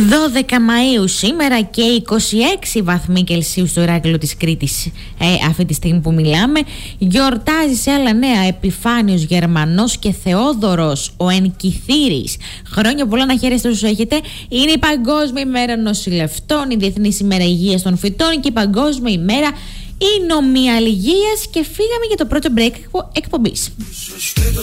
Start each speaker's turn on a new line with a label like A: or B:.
A: 12 Μαΐου σήμερα και 26 βαθμοί Κελσίου στο Ηράκλειο της Κρήτης αυτή τη στιγμή που μιλάμε. Γιορτάζει σε άλλα νέα Επιφάνιος Γερμανός και Θεόδωρος ο Ενκυθύρης. Χρόνια πολλά να χαίρεστε όσους έχετε. Είναι η Παγκόσμια ημέρα νοσηλευτών, η Διεθνής ημέρα υγείας των φυτών και η Παγκόσμια ημέρα εινομιαλγείας. Και φύγαμε για το πρώτο break εκπομπής.